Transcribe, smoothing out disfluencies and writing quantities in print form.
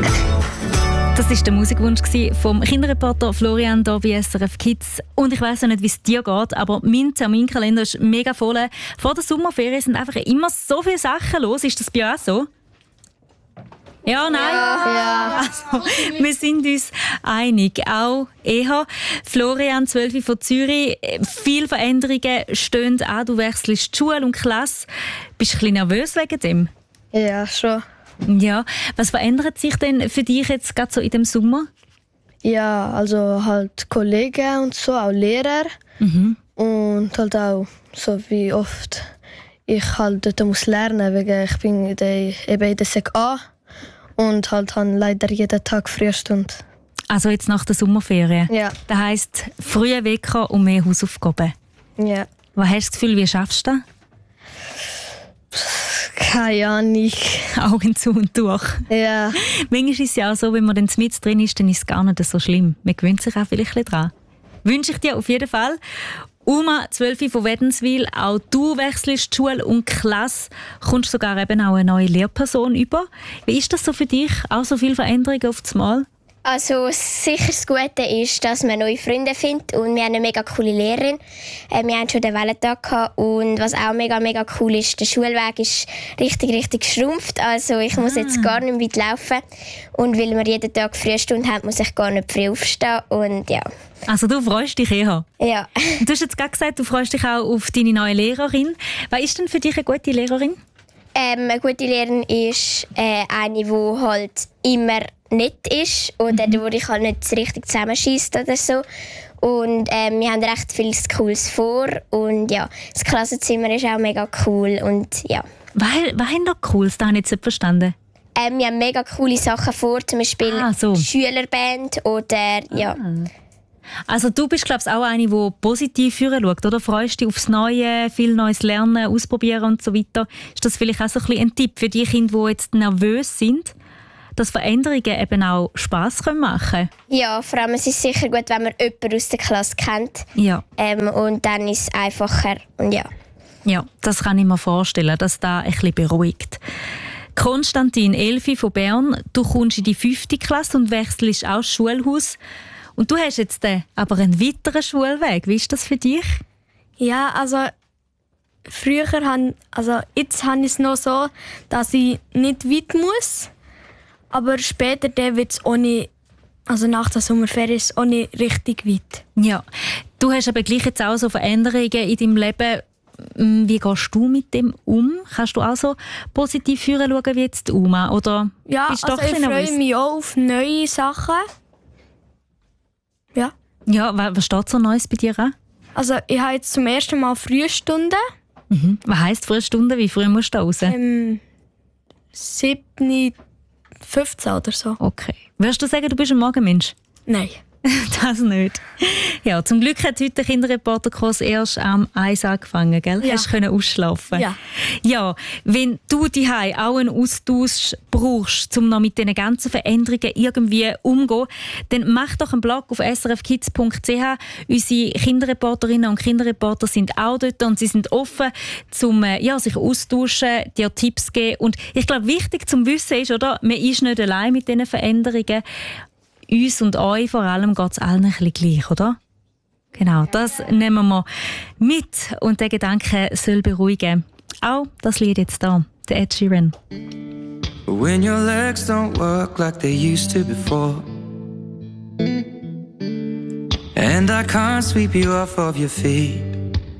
Das war der Musikwunsch vom Kinderreporter Florian hier bei SRF Kids. Und ich weiss ja nicht, wie es dir geht, aber mein Terminkalender ist mega voll. Vor der Sommerferien sind einfach immer so viele Sachen los. Ist das bei euch auch so? Ja, nein? Ja. Also, wir sind uns einig. Auch eher. Florian, 12 von Zürich. Viele Veränderungen stehen an. Du wechselst die Schule und die Klasse. Bist du ein bisschen nervös wegen dem? Ja, schon. Ja. Was verändert sich denn für dich jetzt gerade so in dem Sommer? Ja, also halt Kollegen und so, auch Lehrer. Und halt auch so wie oft ich halt dort muss lernen, weil ich bin eben in der Sek A. Und halt habe leider jeden Tag Frühstunde. Also jetzt nach der Sommerferien? Ja. Das heisst, frühe Wecker und mehr Hausaufgaben? Ja. Was hast du das Gefühl, wie schaffst du das? Keine Ahnung. Augen zu und durch. Ja. Manchmal ist es ja auch so, wenn man dann mit drin ist, dann ist es gar nicht so schlimm. Man gewöhnt sich auch vielleicht ein bisschen dran. Wünsche ich dir auf jeden Fall. Uma, 12 von Wädenswil, auch du wechselst die Schule und die Klasse, kommst sogar eben auch eine neue Lehrperson über. Wie ist das so für dich? Auch so viele Veränderungen auf das Mal? Also sicher das Gute ist, dass man neue Freunde findet und wir haben eine mega coole Lehrerin. Wir haben schon den Wellentag gehabt und was auch mega cool ist, der Schulweg ist richtig geschrumpft. Also ich muss jetzt gar nicht mehr weit laufen und weil wir jeden Tag Frühstunde haben, muss ich gar nicht früh aufstehen und ja. Also du freust dich eher? Ja. Du hast jetzt gerade gesagt, du freust dich auch auf deine neue Lehrerin. Was ist denn für dich eine gute Lehrerin? Eine gute Lehrerin ist eine, die halt immer nett ist oder wo ich halt nicht richtig zusammenschießt oder so. Und wir haben recht viel Cooles vor und ja, das Klassenzimmer ist auch mega cool und ja. Was haben da Cooles? Das habe ich jetzt nicht verstanden. Wir haben mega coole Sachen vor, zum Beispiel so. Schülerband oder ja. Also du bist, glaube ich, auch eine, die positiv führen schaut, oder? Freust dich aufs Neue, viel Neues lernen, ausprobieren und so weiter. Ist das vielleicht auch so ein bisschen ein Tipp für die Kinder, die jetzt nervös sind, dass Veränderungen eben auch Spass machen können? Ja, vor allem es ist sicher gut, wenn man jemanden aus der Klasse kennt. Ja. Und dann ist es einfacher. Und ja. Ja, das kann ich mir vorstellen, dass das ein bisschen beruhigt. Konstantin, 11 von Bern, du kommst in die 5. Klasse und wechselst auch das Schulhaus. Und du hast jetzt aber einen weiteren Schulweg. Wie ist das für dich? Ja, also jetzt habe ich es noch so, dass ich nicht weit muss. Aber später wird es also nach der Sommerferien ist es auch nicht richtig weit. Ja, du hast aber gleich jetzt auch so Veränderungen in deinem Leben. Wie gehst du mit dem um? Kannst du auch so positiv führen schauen wie jetzt Uma? Oder ja, bist du also ich freue mich auch auf neue Sachen. Ja. Ja, was steht so Neues bei dir an? Also ich habe jetzt zum ersten Mal Frühstunden. Was heisst Frühstunden? Wie früh musst du raus? 7:15 oder so. Okay. Würdest du sagen, du bist ein Morgenmensch? Nein. Das nicht. Ja, zum Glück hat heute der Kinderreporterkurs erst am 1 angefangen, gell? Ja. Hast du ausschlafen? Ja. Ja, wenn du daheim auch einen Austausch brauchst, um noch mit diesen ganzen Veränderungen irgendwie umzugehen, dann mach doch einen Blog auf srfkids.ch. Unsere Kinderreporterinnen und Kinderreporter sind auch dort und sie sind offen, um sich austauschen, dir Tipps geben. Und ich glaube, wichtig zum Wissen ist, oder? Man ist nicht allein mit diesen Veränderungen. Uns und euch vor allem geht es allen ein bisschen gleich, oder? Genau, das nehmen wir mit und der Gedanke soll beruhigen. Auch das Lied jetzt da, der Ed Sheeran. When your legs don't work like they used to before, and I can't sweep you off of your feet,